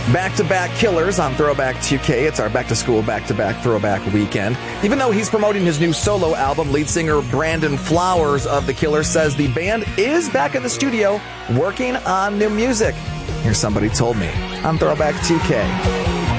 Back-to-back killers on Throwback 2K. It's our back-to-school, back-to-back throwback weekend. Even though he's promoting his new solo album, lead singer Brandon Flowers of The Killers says the band is back in the studio working on new music. Here's Somebody Told Me on Throwback 2K.